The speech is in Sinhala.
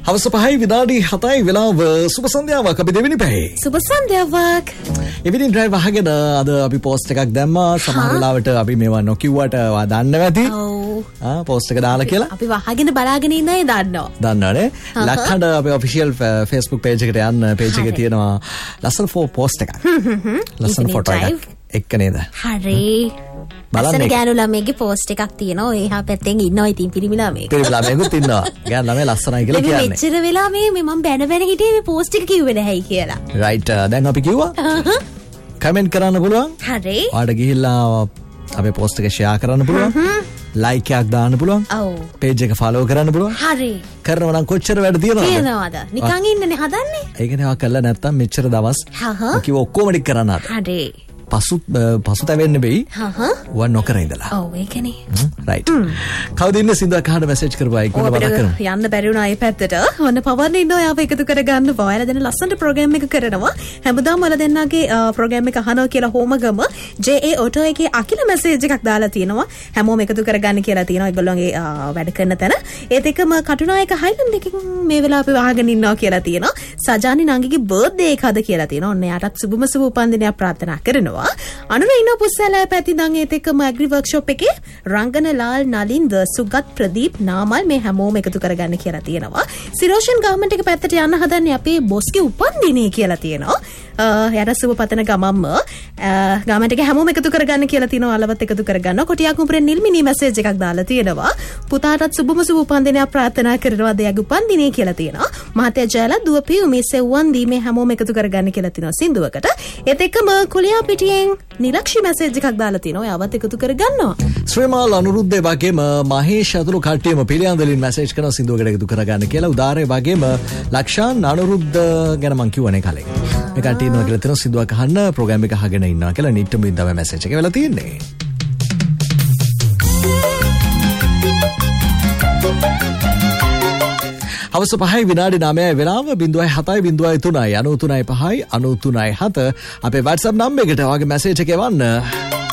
හවස 5 විනාඩි 7යි වෙලාව සුබ සන්ධ්‍යාවක් අපි දෙවෙනි පැයේ. සුබ සන්ධ්‍යාවක්. එවිටින් ඩ්‍රයිව් අහගෙන අද අපි පෝස්ට් එකක් දැම්මා. සමහර වෙලාවට අපි මේවා නොකියුවට වා දන්න නැති. ඔව්. පෝස්ට් එක දාලා කියලා. අපි වහගෙන බලාගෙන ඉඳලා දන්නවා. දන්නවනේ. ලක්හඬ අපේ ඔෆිෂියල් Facebook page එකට යන්න page එකේ තියෙනවා ලස්සන පෝස්ට් එකක්. ලස්සන ෆොටෝ එකක් එක්ක නේද? හරි. බලන්න ගෑනු ළමයිගේ පෝස්ට් එකක් තියෙනවා. එහා පැත්තෙන් ඉන්නවා ඉතින් පිරිමි ළමයි. පිරිමි ළමයිකුත් ඉන්නවා. ගෑනු ළමයි ලස්සනයි කියලා කියන්නේ. මෙච්චර වෙලා මේ මම බැන හිටියේ මේ පෝස්ට් එක කිව්වේ නැහැයි කියලා. රයිට්. දැන් අපි කිව්වා. කමෙන්ට් කරන්න පුළුවන්. හරි. ඔයාලට ගිහිල්ලා අපේ පෝස්ට් එක ෂෙයා කරන්න පුළුවන්. ලයික් එකක් දාන්න පුළුවන්. ඔව්. page එක follow කරන්න පුළුවන්. හරි. කරනවා නම් කොච්චර වැඩ තියෙනවද? නිකන් ඉන්නනේ හදන්නේ. ඒකනේ ඔයා කළා නැත්තම් මෙච්චර දවස්. කිව්ව ඔක්කොම ටික කරන්න හද. හරි. පසුතැවෙන්න වෙයි. වන් නොකර ඉඳලා. ඔව් ඒකනේ. රයිට්. කවුද ඉන්නේ සින්දුවක් අහන්න මැසේජ් කරපුවා ඉක්මනට මතක් කරමු. යන්න බැරි වුණා ඒ පැත්තට. ඔන්න පවර්න ඉන්නවා යාව එකතු කරගන්න. ඔයාලා දැන් ලස්සනට ප්‍රෝග්‍රෑම් එක කරනවා. හැමදාම ඔයාලා දෙන්නාගේ ප්‍රෝග්‍රෑම් එක අහනවා කියලා හෝමගම JA ඔටෝ එකේ අකිල මැසේජ් එකක් දාලා තියෙනවා. හැමෝම එකතු කරගන්න කියලා තියෙනවා. ඒගොල්ලෝගේ වැඩ කරන තැන. ඒත් එකම කටුනායක හයිලන්ඩ් එකකින් මේ වෙලාව අපි වහගෙන ඉන්නවා කියලා තියෙනවා. සජානි නංගිගේ බර්ත්ඩේ එක අද කියලා තියෙනවා. ඔන්න යාටත් සුබම සුබ උපන්දිනයක් ප්‍රාර්ථනා කරනවා. අනුර ඉන්න පුස්සලා පැති දන් ඒත් එක්කම ඇග්‍රි වර්ක්ෂොප් එකේ රංගනලාල් නලින් සුගත් ප්‍රදීප් නාමල් මේ හැමෝම එකතු කරගන්න කියලා තියෙනවා. සිරෝෂන් ගවර්න්මන්ට් එක පැත්තට යන්න හදන්නේ අපේ බොස්ගේ උපන්දිනේ කියලා තියෙනවා. යාට සුබ පතන ගමම්ම ගවර්න්මන්ට් එක හැමෝම එකතු කරගන්න කියලා තියෙනවා. අලවත් එකතු කරගන්න. කොටියක් උඹරේ නිල්මිනි මැසේජ් එකක් දාලා තියෙනවා. පුතාටත් සුබම සුබ උපන්දිනයක් ප්‍රාර්ථනා කරනවා. දෙයගේ උපන්දිනේ කියලා තියෙනවා. මහත්තයා ජයලා දුව පියුමි සෙව්වන් දී මේ හැමෝම එකතු කරගන්න කියලා තියෙනවා සින්දුවකට. ඒත් එක්කම කුලියා පිටියෙන් නිලක්ෂි මැසේජ් එකක් දාලා තියෙනවා. යාවත් එකතු කරගන්නවා. ශ්‍රීමාල් අනුරුද්ධ වගේම මහේෂ් අතුරු කට්ටියම පිළියන්දලින් මැසේජ් කරන සින්දුවකට එකතු කරගන්න කියලා. උදාරේ වගේම ලක්ෂාන් අනුරුද්ධ ගැන මං කියවනේ කලින්. මේ කට්ටිය ඉන්නවා කියලා තියෙනවා සින්දුවක් අහන්න ප්‍රෝග්‍රෑම් එක අහගෙන ඉන්නවා කියලා නිට්ටමින් තමයි මැසේජ් එක වෙලා තියෙන්නේ. හවස 5 විනාඩි 9 වෙලාව 07 03 93 5 93 7 අපේ WhatsApp නම්බර් එකට ඔයාගේ මැසේජ් එක එවන්න.